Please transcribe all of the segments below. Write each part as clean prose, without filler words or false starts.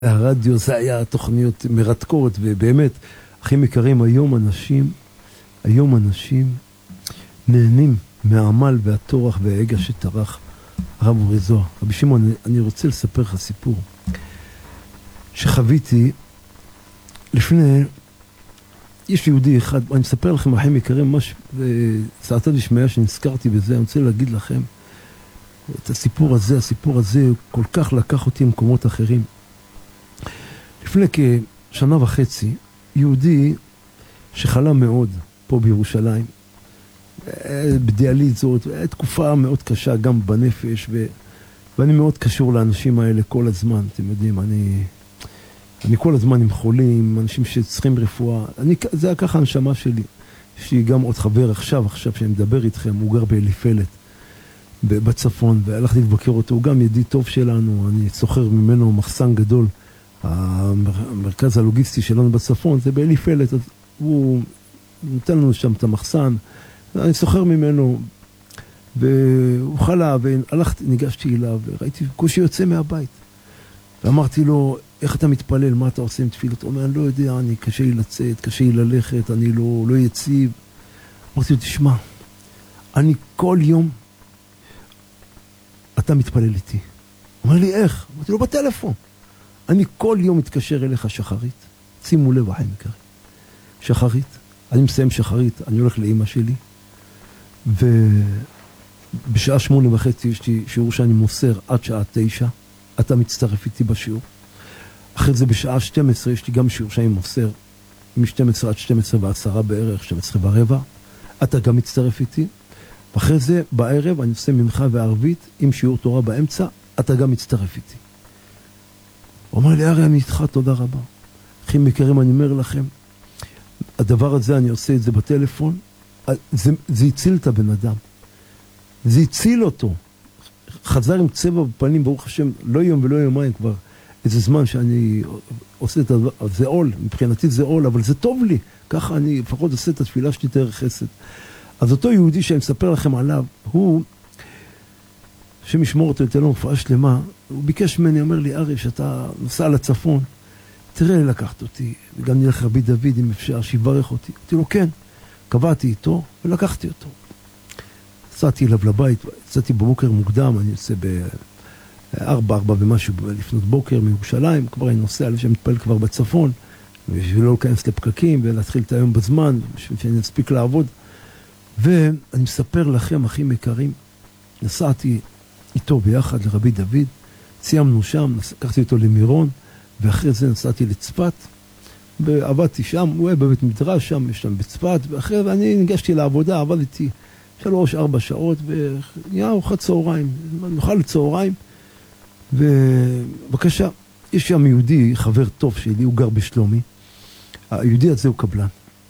הרדיו זה היה תוכניות מרתקות, ובאמת, אחים יקרים, היום אנשים נהנים מהעמל והתורח וההגה שטרח הרב אורי זוהר. רבי שמעון, אני רוצה לספר לך סיפור שחוויתי לפני, יש יהודי אחד, אני מספר לכם אחים יקרים, ממש סעתא דשמיא שנזכרתי בזה, אני רוצה להגיד לכם את הסיפור הזה כל כך לקח אותי למקומות אחרים. לפני כשנה וחצי, יהודי שחלה מאוד פה בירושלים, בדיאליזות, תקופה מאוד קשה גם בנפש, ואני מאוד קשור לאנשים האלה כל הזמן, אתם יודעים, אני כל הזמן עם חולים, אנשים שצריכים רפואה, זה היה ככה הנשמה שלי. יש לי גם עוד חבר עכשיו שאני מדבר איתכם, הוא גר באליפלת, בצפון, והלכתי לבקר אותו, הוא גם ידיד טוב שלנו, אני סוחר ממנו מחסן גדול, המרכז הלוגיסטי שלנו בצפון, זה באליפלת, אז הוא נותן לנו שם את המחסן, אני סוחר ממנו, והוא חלה, ניגשתי אליו, וראיתי קושי יוצא מהבית, ואמרתי לו, איך אתה מתפלל, מה אתה עושה עם תפילות? הוא אומר, אני לא יודע, קשה לי לצאת, קשה לי ללכת, אני לא יציב. אמרתי לו, תשמע, אני כל יום, אתה מתפלל איתי. הוא אומר לי, איך? אמרתי לו, בטלפון. אני כל יום מתקשר אליך שחרית. שימו לב, אחים יקרים. שחרית. אני מסיים שחרית, אני הולך לאמא שלי, ובשעה 8:30 יש לי שיעור שאני מוסר עד שעה 9. אתה מצטרף איתי בשיעור. אחרי זה בשעה 12 יש לי גם שיעור שאני מוסר מ-12 עד 12:10 בערך, 12:15. אתה גם מצטרף איתי. ואחרי זה בערב אני עושה מנחה וערבית עם שיעור תורה באמצע, אתה גם מצטרף איתי. הוא אומר לי, הרי אני איתך, תודה רבה. אחים יקרים, אני אומר לכם, הדבר הזה, אני עושה את זה בטלפון, זה הציל את הבן אדם. זה הציל אותו. חזר עם צבע בפנים, ברוך השם, לא יום ולא יומיים כבר, איזה זמן שאני עושה את הדבר, זה עול, מבחינתי זה עול, אבל זה טוב לי. ככה אני לפחות עושה את התפילה שלי דרך חסד. אז אותו יהודי שאני מספר לכם עליו, הוא, שמשמור אותו, יתן לו רפואה שלמה, הוא ביקש ממני, אומר לי, ארי, שאתה נוסע לצפון, תראה לקחת אותי, וגם נלך רבי דוד, אם אפשר, שיברך אותי. אמרתי לו, כן. קבעתי איתו, ולקחתי אותו. יצאתי אליו לבית, יצאתי בבוקר מוקדם, אני יוצא ב-4 ומשהו לפנות בוקר מירושלים, כבר אני נוסע לשם מתפעל כבר בצפון, בשביל לא להיכנס לפקקים, ולהתחיל את היום בזמן, בשביל שאני אספיק לעבוד. ואני מספר לכם, אחים יקרים, נסעתי איתו ביחד לרבי דוד, סיימנו שם, לקחתי אותו למירון, ואחרי זה נסעתי לצפת, ועבדתי שם, הוא היה בבית מדרש שם, יש שם בצפת, ואחרי זה אני ניגשתי לעבודה, עבדתי 3-4 שעות, ונהיה ארוחת צהריים, נאכל לצהריים, ובבקשה, יש שם יהודי, חבר טוב שלי, הוא גר בשלומי, היהודי הזה הוא קבלן,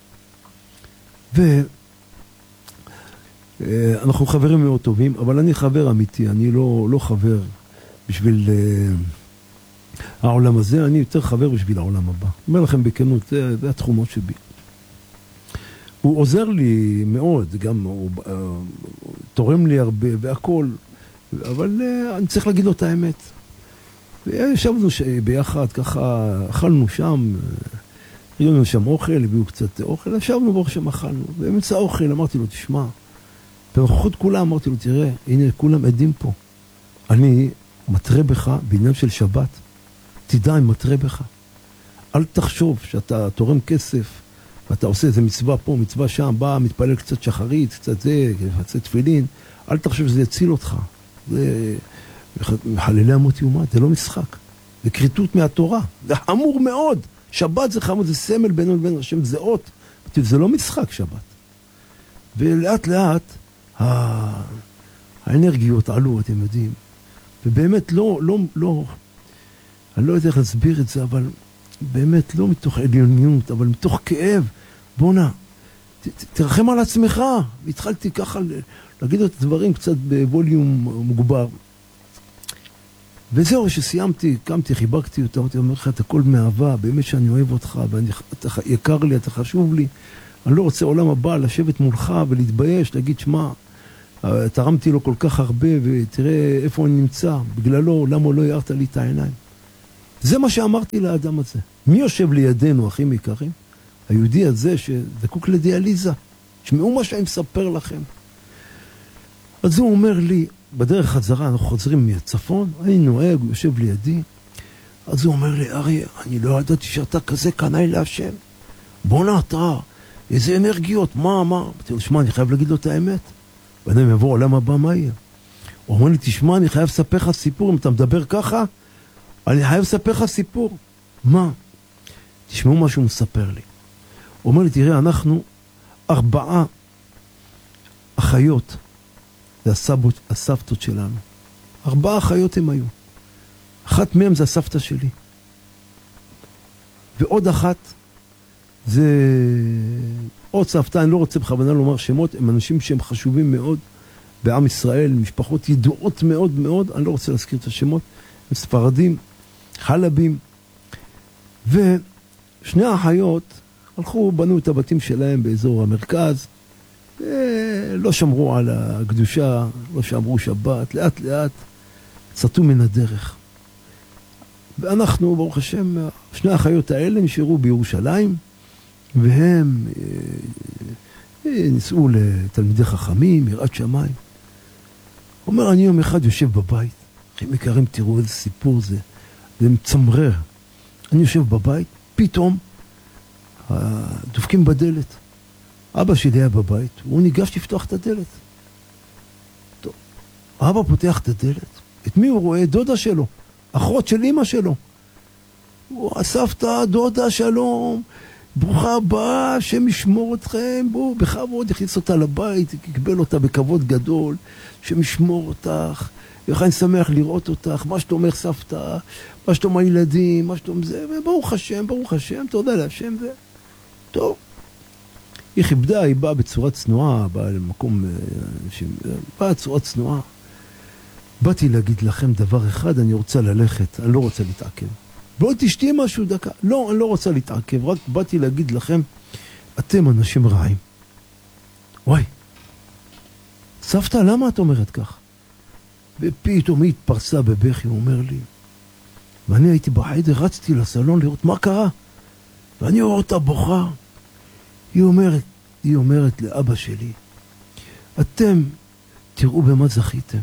אנחנו חברים מאוד טובים, אבל אני חבר אמיתי, אני לא חבר בשביל העולם הזה, אני יותר חבר בשביל העולם הבא. אני אומר לכם בכנות, זה התחומות שבי. הוא עוזר לי מאוד, גם הוא תורם לי הרבה והכל, אבל אני צריך להגיד לו את האמת. וישבנו ביחד, ככה אכלנו שם, ראינו שם אוכל, הביאו קצת אוכל, ישבנו ברוך שם אכלנו, באמצע האוכל אמרתי לו, תשמע, בנוכחות כולם אמרתי לו, תראה, הנה כולם עדים פה. אני מטרה בך בעניין של שבת. תדע, אני מטרה בך. אל תחשוב שאתה תורם כסף, ואתה עושה איזה מצווה פה, מצווה שם, בא, מתפלל קצת שחרית, קצת זה, קצת תפילין. אל תחשוב שזה יציל אותך. זה מחללי אמות יומת, זה לא משחק. זה קריטות מהתורה. זה חמור מאוד. שבת זה חמור, זה סמל בינו לבין השם, זה אות. זה לא משחק שבת. ולאט לאט האנרגיות עלו, אתם יודעים. ובאמת אני לא יודע איך להסביר את זה, אבל באמת לא מתוך עליוניות, אבל מתוך כאב. בונה, תרחם על עצמך. והתחלתי ככה להגיד את הדברים קצת בווליום מוגבר. וזהו, שסיימתי, קמתי, חיבקתי אותה, אמרתי, אומר לך, אתה הכל מאהבה, באמת שאני אוהב אותך, ואתה יקר לי, אתה חשוב לי. אני לא רוצה עולם הבא לשבת מולך ולהתבייש, להגיד, שמה, תרמתי לו כל כך הרבה, ותראה איפה אני נמצא, בגללו, למה לא יארת לי את העיניים. זה מה שאמרתי לאדם הזה. מי יושב לידינו, אחים יקרים? היהודי הזה שזקוק לדיאליזה. תשמעו מה שאני מספר לכם. אז הוא אומר לי, בדרך חזרה, אנחנו חוזרים מהצפון, אני נוהג, הוא יושב לידי, אז הוא אומר לי, אריה, אני לא ידעתי שאתה כזה קנאי להשם. בוא אתה, איזה אנרגיות, מה? אמרתי לו, שמע, אני חייב להגיד לו את האמת. ואני יבוא עולם הבא, מה יהיה? הוא אומר לי, תשמע, אני חייב לספר לך סיפור, אם אתה מדבר ככה, אני חייב לספר לך סיפור. מה? תשמעו מה שהוא מספר לי. הוא אומר לי, תראה, אנחנו 4 אחיות, זה הסבתות שלנו. 4 אחיות הם היו. אחת מהם זה הסבתא שלי. ועוד אחת זה עוד סבתא, אני לא רוצה בכוונה לומר שמות, הם אנשים שהם חשובים מאוד בעם ישראל, משפחות ידועות מאוד מאוד, אני לא רוצה להזכיר את השמות, הם ספרדים, חלבים, ושני האחיות הלכו, בנו את הבתים שלהם באזור המרכז, לא שמרו על הקדושה, לא שמרו שבת, לאט לאט סטו מן הדרך. ואנחנו, ברוך השם, שני האחיות האלה נשארו בירושלים, והם ניסו לתלמידי חכמים, יראת שמיים. אומר, אני יום אחד יושב בבית, אחים יקרים, תראו איזה סיפור זה, זה מצמרר. אני יושב בבית, פתאום דופקים בדלת. אבא שלי היה בבית, הוא ניגש לפתוח את הדלת. טוב, אבא פותח את הדלת, את מי הוא רואה? דודה שלו, אחות של אמא שלו. הוא הסבתא, דודה, שלום, ברוכה הבאה, השם ישמור אתכם, בואו, בכבוד, הכניס אותה לבית, יקבל אותה בכבוד גדול, השם ישמור אותך, איך אני שמח לראות אותך, מה שאתה אומר סבתא, מה שאתה אומר ילדים, מה שאתה אומר זה, וברוך השם, תודה להשם, זה טוב. היא כיבדה, היא באה בצורה צנועה, באה למקום, באה בצורה צנועה. באתי להגיד לכם דבר אחד, אני רוצה ללכת, אני לא רוצה להתעכב. בואו תשתי משהו דקה. לא, אני לא רוצה להתעכב, רק באתי להגיד לכם, אתם אנשים רעים. וואי, סבתא, למה את אומרת כך? ופתאום היא התפרסה בבכי, הוא אומר לי, ואני הייתי בחדר, רצתי לסלון לראות מה קרה, ואני רואה אותה בוכה. היא אומרת לאבא שלי, אתם תראו במה זכיתם.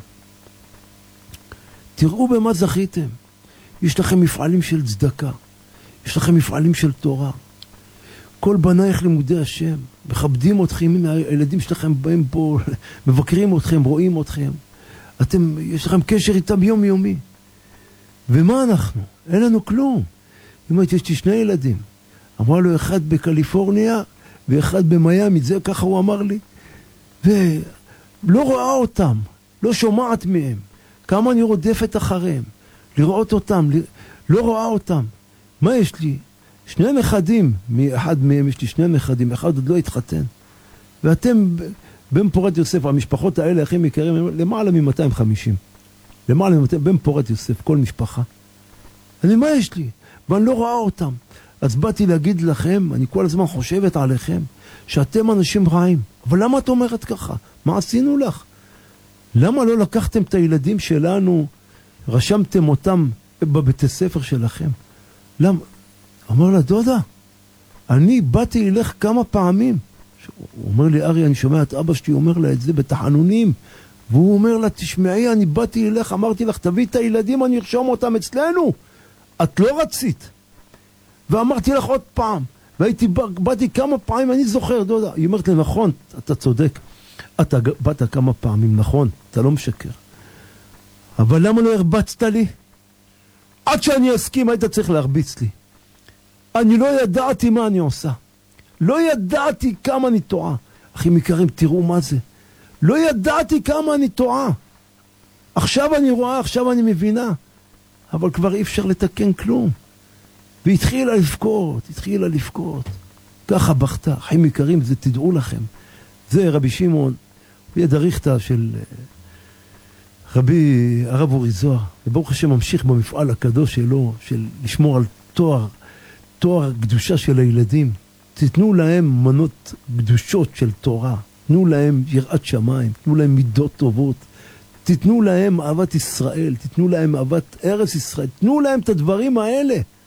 תראו במה זכיתם. יש לכם מפעלים של צדקה, יש לכם מפעלים של תורה. כל בנייך לימודי השם, מכבדים אתכם, הנה הילדים שלכם באים פה, מבקרים אתכם, רואים אתכם. יש לכם קשר איתם יומיומי. ומה אנחנו? אין לנו כלום. זאת אומרת, יש לי 2 ילדים. אמרה לו, אחד בקליפורניה ואחד במיימי, זה ככה הוא אמר לי. ולא רואה אותם, לא שומעת מהם. כמה אני רודפת אחריהם. לראות אותם, לא רואה אותם. מה יש לי? 2 נכדים, מאחד מהם יש לי 2 נכדים, אחד עוד לא התחתן. ואתם, בן פורת יוסף, המשפחות האלה, אחים יקרים, למעלה מ-250. למעלה מ-200, בן פורת יוסף, כל משפחה. מה יש לי? ואני לא רואה אותם. אז באתי להגיד לכם, אני כל הזמן חושבת עליכם, שאתם אנשים רעים. אבל למה את אומרת ככה? מה עשינו לך? למה לא לקחתם את הילדים שלנו, רשמתם אותם בבתי ספר שלכם? למה? אמר לה, דודה, אני באתי אלך כמה פעמים. הוא אומר לי, ארי, אני שומע את אבא שלי אומר לה את זה בתחנונים, והוא אומר לה, תשמעי, אני באתי אלך, אמרתי לך, תביא את הילדים, אני ארשום אותם אצלנו. את לא רצית. ואמרתי לך עוד פעם, באתי כמה פעמים, אני זוכר, דודה. היא אומרת לי, נכון, אתה צודק. אתה באת כמה פעמים, נכון, אתה לא משקר. אבל למה לא הרבצת לי? עד שאני אסכים, היית צריך להרביץ לי. אני לא ידעתי מה אני עושה. לא ידעתי כמה אני טועה. אחים יקרים, תראו מה זה. לא ידעתי כמה אני טועה. עכשיו אני רואה, עכשיו אני מבינה. אבל כבר אי אפשר לתקן כלום. והתחילה לבכות. ככה בכתה. אחים יקרים, זה תדעו לכם. זה רבי שמעון, הוא יד הריכטה של רבי הרב אורי זוהר. וברוך השם ממשיך במפעל הקדוש שלו, של לשמור על תואר קדושה של הילדים. תתנו להם מנות קדושות של תורה. תנו להם יראת שמיים, תנו להם מידות טובות. תיתנו להם אהבת ישראל, תיתנו להם אהבת ארץ ישראל, תנו להם את הדברים האלה.